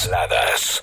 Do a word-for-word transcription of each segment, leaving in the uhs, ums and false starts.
Baladas.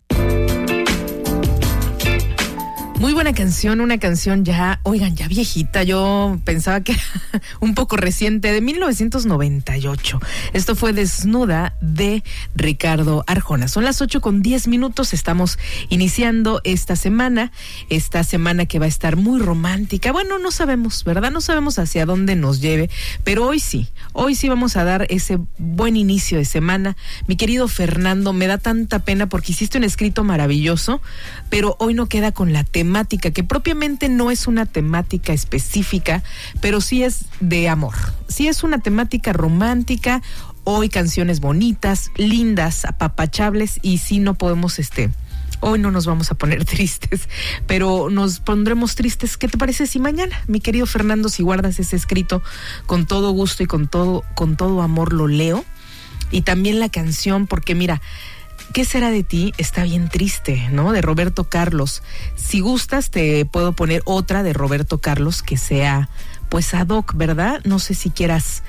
Muy buena canción, una canción ya, oigan, ya viejita. Yo pensaba que un poco reciente, de mil novecientos noventa y ocho. Esto fue Desnuda, de Ricardo Arjona. Son las ocho con diez minutos, estamos iniciando esta semana, esta semana que va a estar muy romántica. Bueno, no sabemos, ¿verdad? No sabemos hacia dónde nos lleve, pero hoy sí, hoy sí vamos a dar ese buen inicio de semana. Mi querido Fernando, me da tanta pena porque hiciste un escrito maravilloso, pero hoy no queda con la temática, que propiamente no es una temática específica, pero sí es de amor. Sí es una temática romántica. Hoy canciones bonitas, lindas, apapachables, y sí no podemos, este, hoy no nos vamos a poner tristes, pero nos pondremos tristes. ¿Qué te parece si mañana, mi querido Fernando, si guardas ese escrito, con todo gusto y con todo, con todo amor lo leo? Y también la canción, porque mira, ¿qué será de ti? Está bien triste, ¿no? De Roberto Carlos. Si gustas, te puedo poner otra de Roberto Carlos que sea, pues, ad hoc, ¿verdad? No sé si quieras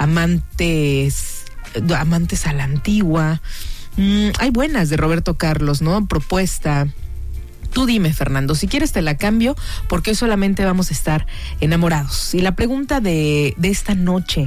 amantes, amantes a la antigua. Mm, hay buenas de Roberto Carlos, ¿no? Propuesta. Tú dime, Fernando, si quieres te la cambio, porque hoy solamente vamos a estar enamorados. Y la pregunta de, de esta noche: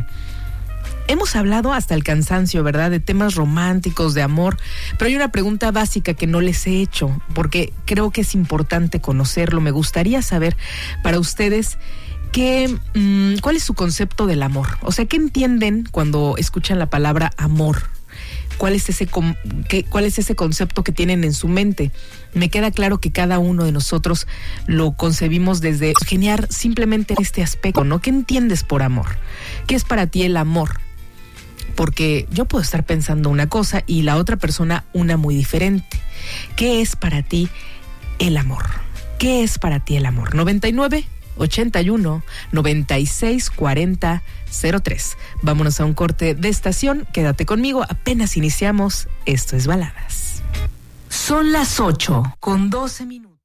hemos hablado hasta el cansancio, ¿verdad?, de temas románticos, de amor, pero hay una pregunta básica que no les he hecho, porque creo que es importante conocerlo. Me gustaría saber, para ustedes, ¿qué, mmm, ¿cuál es su concepto del amor? O sea, ¿qué entienden cuando escuchan la palabra amor? ¿Cuál es ese, qué, cuál es ese concepto que tienen en su mente? Me queda claro que cada uno de nosotros lo concebimos desde genial, simplemente en este aspecto, ¿no? ¿Qué entiendes por amor? ¿Qué es para ti el amor? Porque yo puedo estar pensando una cosa y la otra persona una muy diferente. ¿Qué es para ti el amor? ¿Qué es para ti el amor? noventa y nueve, ochenta y uno, noventa y seis, cuarenta, cero tres. Vámonos a un corte de estación. Quédate conmigo, apenas iniciamos. Esto es Baladas. Son las ocho con doce minutos.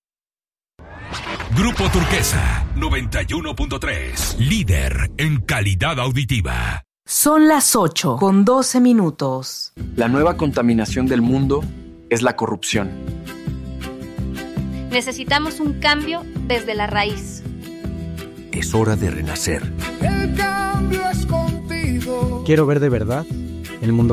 Grupo Turquesa, noventa y uno punto tres. Líder en calidad auditiva. Son las ocho con doce minutos. La nueva contaminación del mundo es la corrupción. Necesitamos un cambio desde la raíz. Es hora de renacer. El cambio es contigo. Quiero ver de verdad el mundo